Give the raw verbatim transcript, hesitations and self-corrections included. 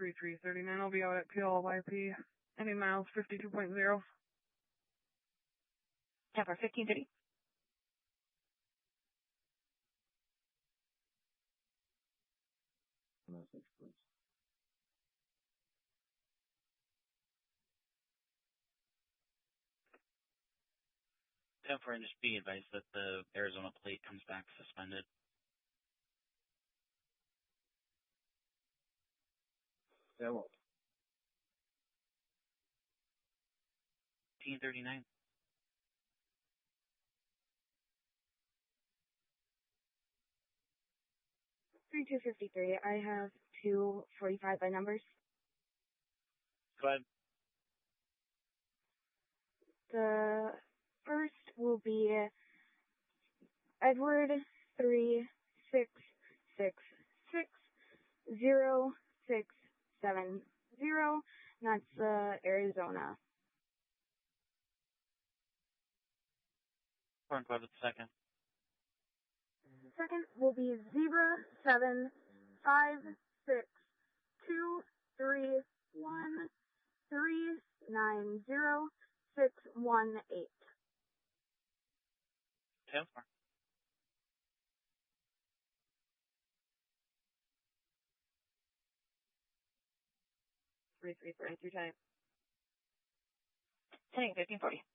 three three three nine. I'll be out at P L Y P. Any miles fifty-two point zero. Temper fifteen thirty. Message, please. Temper, and just be advised that the Arizona plate comes back suspended. Hello. fifteen thirty-nine. three two five three. I have two forty-five by numbers. Go ahead. The first will be Edward three six six six zero six seven zero. That's uh, Arizona. Foreign code with the second. Second will be zebra seven five six two three one three nine zero six one eight. Temper. three three three through time. Heading fifteen forty.